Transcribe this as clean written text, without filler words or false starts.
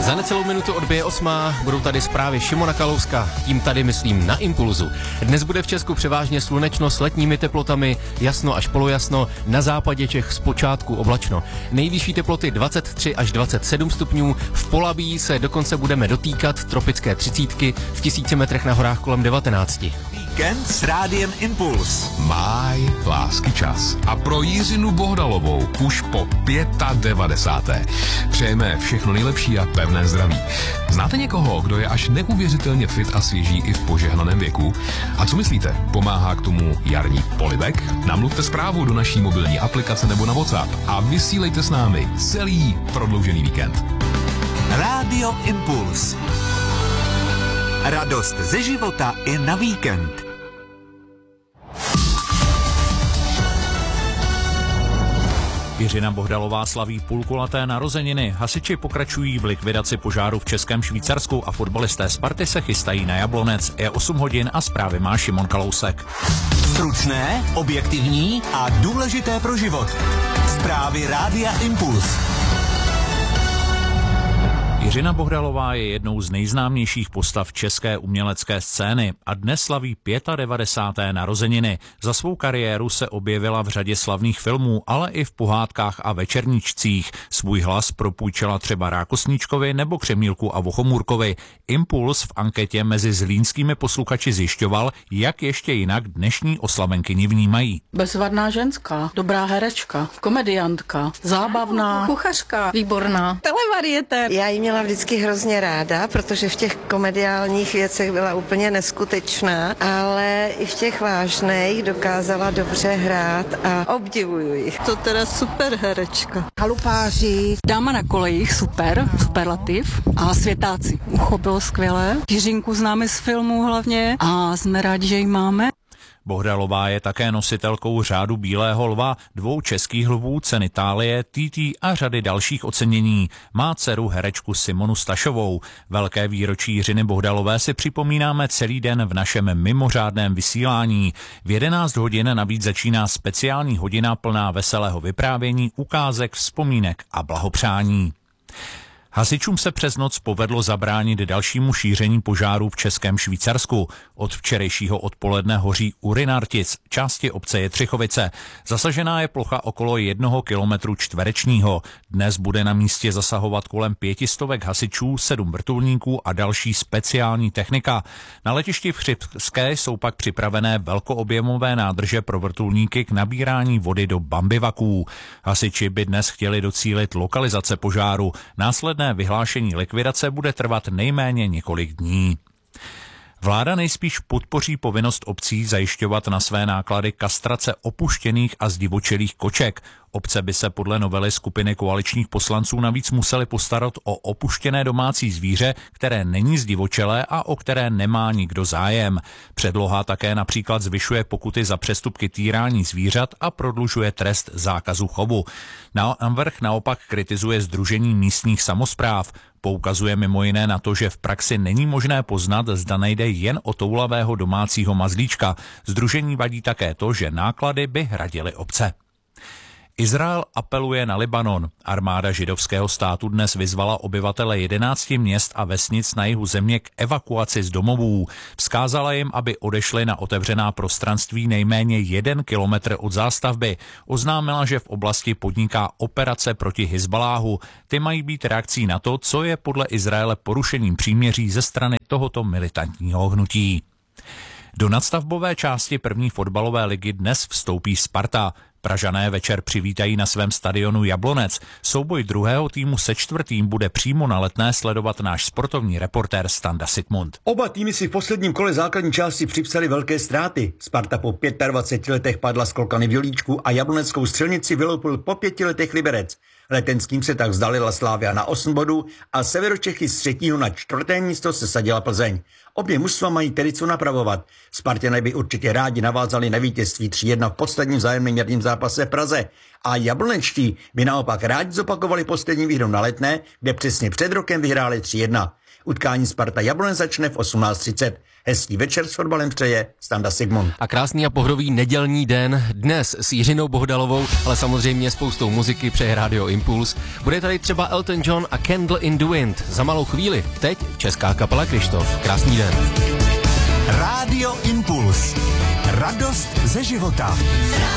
Za necelou minutu odbije 8. Budou tady zprávy Šimona Kalouska, tím tady myslím na Impulzu. Dnes bude v Česku převážně slunečno s letními teplotami, jasno až polojasno, na západě Čech zpočátku oblačno. Nejvyšší teploty 23 až 27 stupňů, v Polabí se dokonce budeme dotýkat tropické 30, v 1000 metrech na horách kolem 19. Víkend s Rádiem Impuls. Máj, lásky čas. A pro Jiřinu Bohdalovou už po 95. Přejeme všechno nejlepší a pevné zdraví. Znáte někoho, kdo je až neuvěřitelně fit a svěží i v požehnaném věku? A co myslíte, pomáhá k tomu jarní polibek? Namluvte zprávu do naší mobilní aplikace nebo na WhatsApp a vysílejte s námi celý prodloužený víkend. Rádio Impuls. Radost ze života i na víkend. Jiřina Bohdalová slaví půlkulaté narozeniny, hasiči pokračují v likvidaci požáru v Českém Švýcarsku a fotbalisté Sparty se chystají na Jablonec. Je 8 hodin a zprávy má Šimon Kalousek. Stručné, objektivní a důležité pro život. Zprávy Rádia Impuls. Jiřina Bohdalová je jednou z nejznámějších postav české umělecké scény a dnes slaví 95. narozeniny. Za svou kariéru se objevila v řadě slavných filmů, ale i v pohádkách a večerníčcích. Svůj hlas propůjčila třeba Rákosníčkovi nebo Křemílku a Vochomůrkovi. Impuls v anketě mezi zlínskými posluchači zjišťoval, jak ještě jinak dnešní oslavenkyni vnímají. Bezvadná ženská, dobrá herečka, komediantka, zábavná, kuchařka, výborná, televarieté. Já jí měla vždycky hrozně ráda, protože v těch komediálních věcech byla úplně neskutečná, ale i v těch vážných dokázala dobře hrát a obdivuju ji. to teda super herečka. Halupáři. Dáma na kolejích, super, superlativ. A Světáci, ucho bylo skvělé. Jiřinku známe z filmů hlavně a jsme rádi, že ji máme. Bohdalová je také nositelkou řádu Bílého lva, 2 českých lvů, ceny Thálie, TT a řady dalších ocenění. Má dceru herečku Simonu Stašovou. Velké výročí Jiřiny Bohdalové si připomínáme celý den v našem mimořádném vysílání. V 11 hodin navíc začíná speciální hodina plná veselého vyprávění, ukázek, vzpomínek a blahopřání. Hasičům se přes noc povedlo zabránit dalšímu šíření požáru v Českém Švýcarsku. Od včerejšího odpoledne hoří u Rynartic, části obce Jetřichovice. Zasažená je plocha okolo 1 kilometru čtverečního. Dnes bude na místě zasahovat kolem 500 hasičů, 7 vrtulníků a další speciální technika. Na letišti v Chřibské jsou pak připravené velkoobjemové nádrže pro vrtulníky k nabírání vody do bambivaků. Hasiči by dnes chtěli docílit lokalizace požáru. Následné vyhlášení likvidace bude trvat nejméně několik dní. Vláda nejspíš podpoří povinnost obcí zajišťovat na své náklady kastrace opuštěných a zdivočelých koček. Obce by se podle novely skupiny koaličních poslanců navíc musely postarat o opuštěné domácí zvíře, které není zdivočelé a o které nemá nikdo zájem. Předloha také například zvyšuje pokuty za přestupky týrání zvířat a prodlužuje trest zákazu chovu. Návrh naopak kritizuje Sdružení místních samospráv. Poukazuje mimo jiné na to, že v praxi není možné poznat, zda nejde jen o toulavého domácího mazlíčka. Sdružení vadí také to, že náklady by hradily obce. Izrael apeluje na Libanon. Armáda židovského státu dnes vyzvala obyvatele 11 měst a vesnic na jihu země k evakuaci z domovů. Vzkázala jim, aby odešli na otevřená prostranství nejméně 1 kilometr od zástavby. Oznámila, že v oblasti podniká operace proti Hizbaláhu. Ty mají být reakcí na to, co je podle Izraele porušením příměří ze strany tohoto militantního hnutí. Do nadstavbové části první fotbalové ligy dnes vstoupí Sparta. Pražané večer přivítají na svém stadionu Jablonec. Souboj druhého týmu se čtvrtým bude přímo na Letné sledovat náš sportovní reportér Standa Sitmund. Oba týmy si v posledním kole základní části připsali velké ztráty. Sparta po 25 letech padla z Klokany v Jolíčku a jabloneckou střelnici vyloupil po 5 letech Liberec. Letenským se tak vzdalila Slavia na 8 bodů a Severočechy z 3. na 4. místo se sadila Plzeň. Obě mužstva mají tedy co napravovat. Spartěné by určitě rádi navázali na vítězství 3-1 v posledním vzájemném jarním zápase v Praze. A jablonečtí by naopak rádi zopakovali poslední výhru na Letné, kde přesně před rokem vyhráli 3-1. Utkání Sparta Jablonec začne v 18:30. Hezký večer s fotbalem přeje Standa Sigmund. A krásný a pohrový nedělní den dnes s Jiřinou Bohdalovou, ale samozřejmě spoustou muziky přeje Radio Impuls. Bude tady třeba Elton John a Candle in the Wind. Za malou chvíli, teď česká kapela Krištof. Krásný den. Radio Impuls. Radost ze života.